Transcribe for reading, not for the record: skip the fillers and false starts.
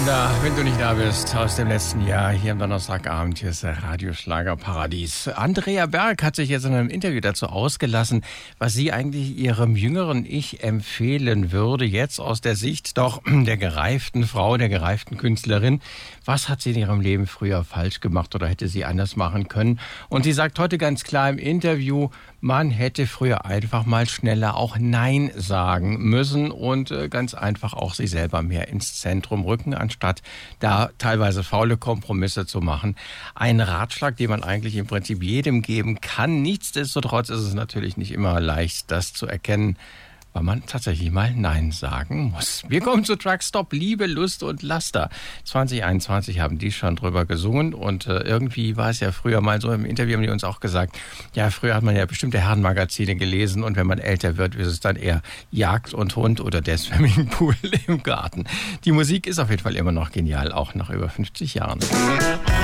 Wenn du nicht da bist, aus dem letzten Jahr, hier am Donnerstagabend, hier ist der Radioschlagerparadies. Andrea Berg hat sich jetzt in einem Interview dazu ausgelassen, was sie eigentlich ihrem jüngeren Ich empfehlen würde, jetzt aus der Sicht doch der gereiften Frau, der gereiften Künstlerin. Was hat sie in ihrem Leben früher falsch gemacht oder hätte sie anders machen können? Und sie sagt heute ganz klar im Interview, man hätte früher einfach mal schneller auch Nein sagen müssen und ganz einfach auch sich selber mehr ins Zentrum rücken, anstatt da teilweise faule Kompromisse zu machen. Ein Ratschlag, den man eigentlich im Prinzip jedem geben kann. Nichtsdestotrotz ist es natürlich nicht immer leicht, das zu erkennen, weil man tatsächlich mal Nein sagen muss. Wir kommen zu Truckstop, Liebe, Lust und Laster. 2021 haben die schon drüber gesungen und irgendwie war es ja früher mal so, im Interview haben die uns auch gesagt, ja, früher hat man ja bestimmte Herrenmagazine gelesen und wenn man älter wird, ist es dann eher Jagd und Hund oder der Swimmingpool im Garten. Die Musik ist auf jeden Fall immer noch genial, auch nach über 50 Jahren.